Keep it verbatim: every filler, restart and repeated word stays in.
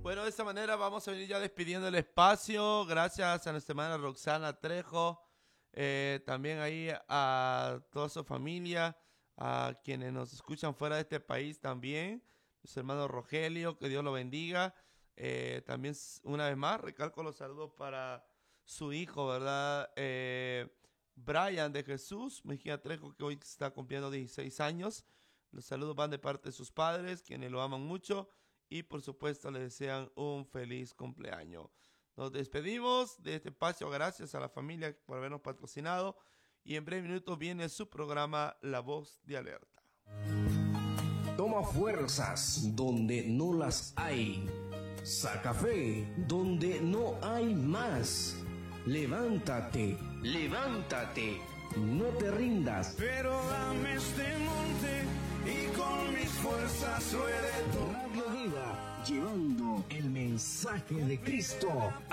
Bueno, de esta manera vamos a venir ya despidiendo el espacio. Gracias a nuestra hermana Roxana Trejo, eh, también ahí a toda su familia, a quienes nos escuchan fuera de este país también. Nuestro hermano Rogelio, que Dios lo bendiga. Eh, también una vez más recalco los saludos para su hijo, ¿verdad? Eh, Brian de Jesús Mejía Trejo, que hoy está cumpliendo dieciséis años. Los saludos van de parte de sus padres, quienes lo aman mucho. Y por supuesto le desean un feliz cumpleaños. Nos despedimos de este espacio. Gracias a la familia por habernos patrocinado. Y en breve minutos viene su programa La Voz de Alerta. Toma fuerzas donde no las hay. Saca fe donde no hay más. Levántate, levántate. No te rindas. Pero dame este monte y con mis fuerzas lo heredo. Radio Vida, llevando el mensaje de Cristo